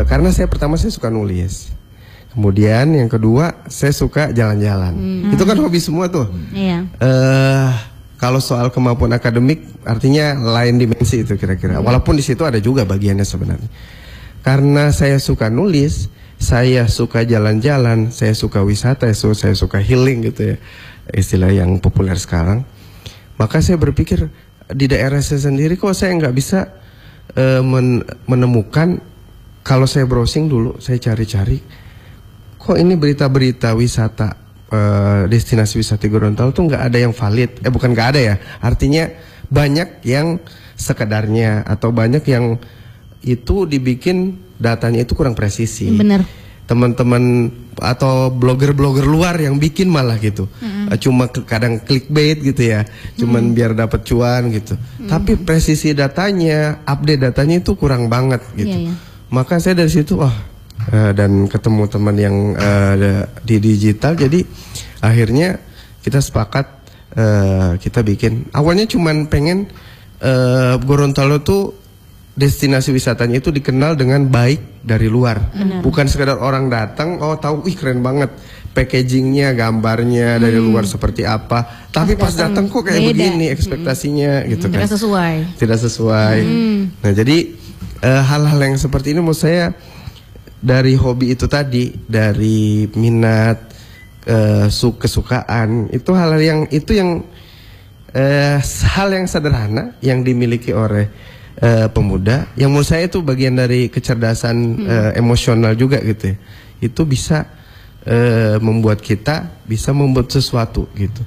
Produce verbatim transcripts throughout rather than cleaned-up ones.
karena saya pertama saya suka nulis. Kemudian yang kedua saya suka jalan-jalan. Hmm. Itu kan hobi semua tuh. Iya. Uh, kalau soal kemampuan akademik artinya lain dimensi itu kira-kira. Hmm. Walaupun di situ ada juga bagiannya sebenarnya. Karena saya suka nulis, saya suka jalan-jalan, saya suka wisata, saya suka healing gitu ya, istilah yang populer sekarang. Maka saya berpikir di daerah saya sendiri kok saya nggak bisa uh, men menemukan. Kalau saya browsing dulu, saya cari-cari. Kok ini berita-berita wisata, uh, destinasi wisata Gorontalo tuh nggak ada yang valid. Eh bukan nggak ada ya, artinya banyak yang sekedarnya atau banyak yang itu dibikin datanya itu kurang presisi. Bener. Teman-teman atau blogger-blogger luar yang bikin malah gitu, mm-hmm. uh, cuma kadang clickbait gitu ya, cuman mm-hmm. biar dapat cuan gitu. Mm-hmm. Tapi presisi datanya, update datanya itu kurang banget gitu. Yeah, yeah. Maka saya dari situ, wah. Uh, dan ketemu teman yang uh, di digital, jadi akhirnya kita sepakat uh, kita bikin. Awalnya cuman pengen uh, Gorontalo tuh destinasi wisatanya itu dikenal dengan baik dari luar. Benar. Bukan sekedar orang datang, oh tahu, ih keren banget packagingnya, gambarnya hmm. dari luar seperti apa. Tapi pas, pas datang kok kayak beda. Begini ekspektasinya hmm. gitu kan. Tidak sesuai. Tidak sesuai. Hmm. Nah jadi uh, hal-hal yang seperti ini menurut saya dari hobi itu tadi, dari minat, uh, su kesukaan, itu hal yang itu yang uh, hal yang sederhana yang dimiliki oleh uh, pemuda, yang menurut saya itu bagian dari kecerdasan hmm. uh, emosional juga gitu ya. Itu bisa uh, membuat kita bisa membuat sesuatu gitu.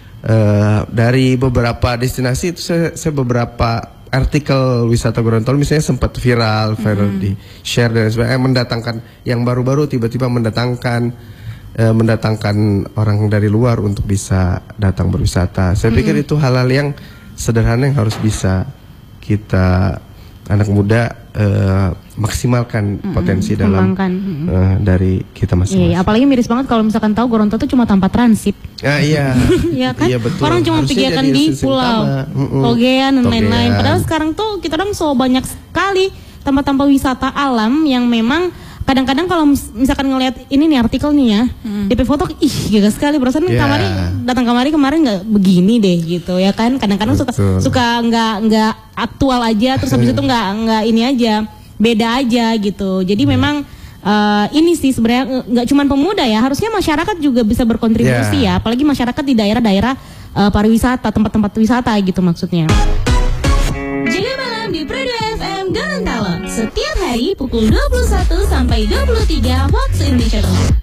Uh, dari beberapa destinasi itu saya, saya beberapa artikel wisata Gorontalo misalnya sempat viral, viral mm-hmm. di share dan sebagainya, mendatangkan yang baru-baru tiba-tiba mendatangkan eh, mendatangkan orang dari luar untuk bisa datang berwisata. Saya mm-hmm. pikir itu hal-hal yang sederhana yang harus bisa kita anak muda uh, maksimalkan mm-hmm. potensi dalam mm-hmm. uh, dari kita masing-masing. Iya, apalagi miris banget kalau misalkan tahu Gorontalo itu cuma tempat transit. Ah, iya. Ya kan? Iya, betul. Orang cuma pikirkan di pulau Togean dan lain-lain. Padahal sekarang tuh kita dong so banyak sekali tempat-tempat wisata alam yang memang kadang-kadang kalau misalkan ngelihat ini nih artikel nih ya, hmm. D P foto, ih gila sekali. Perasaan yeah. kamari datang kamari kemarin nggak begini deh gitu ya kan. Kadang-kadang suka suka nggak nggak aktual aja, terus habis itu nggak nggak ini aja, beda aja gitu. Jadi hmm. memang uh, ini sih sebenarnya nggak cuma pemuda ya, harusnya masyarakat juga bisa berkontribusi yeah. ya, apalagi masyarakat di daerah-daerah uh, pariwisata, tempat-tempat wisata gitu maksudnya. Jaga malam di Prado F M Gorontalo setiap hari pukul dua puluh satu sampai dua puluh tiga waktu Indonesia Tengah.